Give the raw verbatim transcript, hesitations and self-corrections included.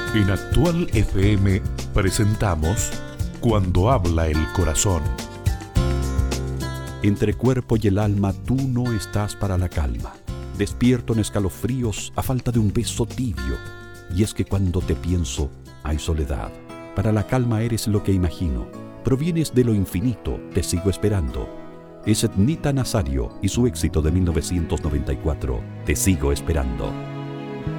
En Actual F M presentamos Cuando habla el corazón. Entre cuerpo y el alma tú no estás para la calma. Despierto en escalofríos a falta de un beso tibio. Y es que cuando te pienso hay soledad. Para la calma eres lo que imagino. Provienes de lo infinito, te sigo esperando. Es Etnita Nazario y su éxito de mil novecientos noventa y cuatro, Te sigo esperando.